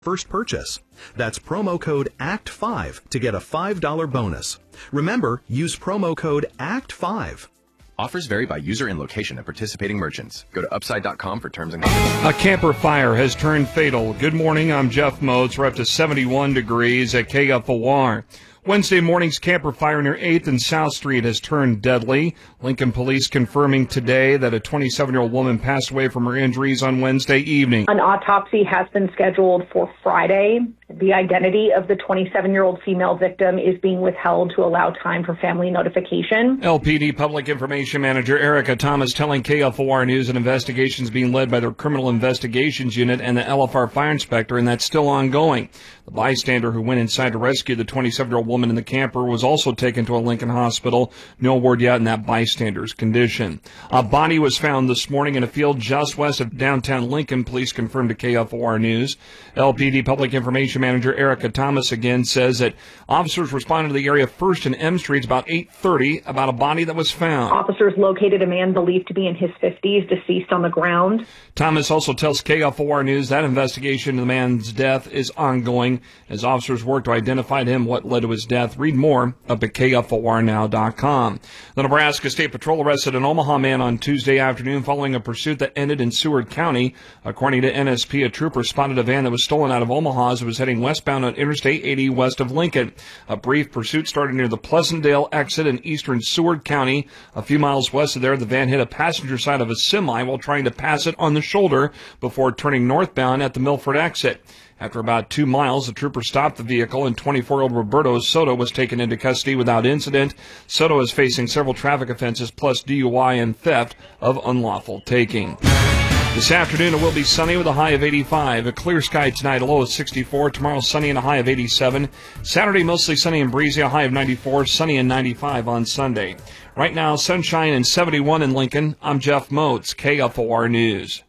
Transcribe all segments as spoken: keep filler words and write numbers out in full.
first purchase. That's promo code A C T five to get a five dollars bonus. Remember, use promo code A C T five. Offers vary by user and location of participating merchants. Go to upside dot com for terms and conditions. A camper fire has turned fatal. Good morning, I'm Jeff Modes. We're up to seventy-one degrees at K F O R. Wednesday morning's camper fire near eighth and South Street has turned deadly. Lincoln police confirming today that a twenty-seven-year-old woman passed away from her injuries on Wednesday evening. An autopsy has been scheduled for Friday. The identity of the twenty-seven-year-old female victim is being withheld to allow time for family notification. L P D Public Information Manager Erica Thomas telling K F O R News an investigation is being led by their Criminal Investigations Unit and the L F R Fire Inspector, and that's still ongoing. The bystander who went inside to rescue the twenty-seven-year-old woman in the camper was also taken to a Lincoln hospital. No word yet in that bystander's condition. A body was found this morning in a field just west of downtown Lincoln. Police confirmed to K F O R News. L P D Public Information Manager Erica Thomas again says that officers responded to the area first in M Street about eight thirty about a body that was found. Officers located a man believed to be in his fifties, deceased on the ground. Thomas also tells K F O R News that investigation into the man's death is ongoing as officers work to identify him what led to his death. Read more up at K F O R now dot com. The Nebraska State Patrol arrested an Omaha man on Tuesday afternoon following a pursuit that ended in Seward County. According to N S P, a trooper spotted a van that was stolen out of Omaha as it was heading westbound on Interstate eighty west of Lincoln. A brief pursuit started near the Pleasantdale exit in eastern Seward County. A few miles west of there, the van hit a passenger side of a semi while trying to pass it on the shoulder before turning northbound at the Milford exit. After about two miles, the trooper stopped the vehicle and twenty-four-year-old Roberto Soto was taken into custody without incident. Soto is facing several traffic offenses plus D U I and theft of unlawful taking. This afternoon, it will be sunny with a high of eighty-five. A clear sky tonight, a low of sixty-four. Tomorrow, sunny and a high of eighty-seven. Saturday, mostly sunny and breezy, a high of ninety-four. Sunny and ninety-five on Sunday. Right now, sunshine and seventy-one in Lincoln. I'm Jeff Motes, K F O R News.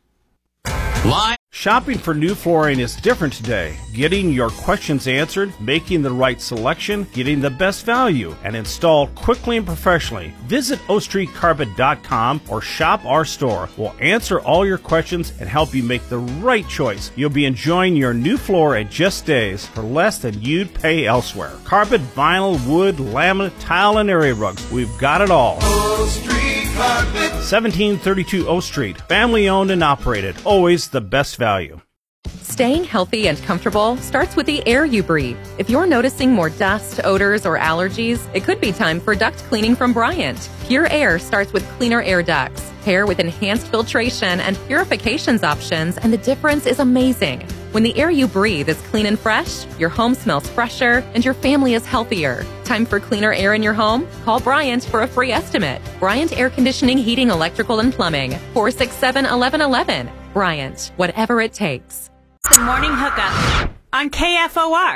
Live. Shopping for new flooring is different today. Getting your questions answered, making the right selection, getting the best value, and installed quickly and professionally. Visit O Street Carpet dot com or shop our store. We'll answer all your questions and help you make the right choice. You'll be enjoying your new floor in just days for less than you'd pay elsewhere. Carpet, vinyl, wood, laminate, tile, and area rugs. We've got it all. O Street Carpet. seventeen thirty-two O Street. Family owned and operated. Always the best value. Staying healthy and comfortable starts with the air you breathe. If you're noticing more dust, odors, or allergies, it could be time for duct cleaning from Bryant. Pure Air starts with cleaner air ducts. Pair with enhanced filtration and purifications options, and the difference is amazing. When the air you breathe is clean and fresh, your home smells fresher, and your family is healthier. Time for cleaner air in your home? Call Bryant for a free estimate. Bryant Air Conditioning, Heating, Electrical, and Plumbing. four six seven, one one one one. Bryant, whatever it takes. The Morning Hookup on K F O R.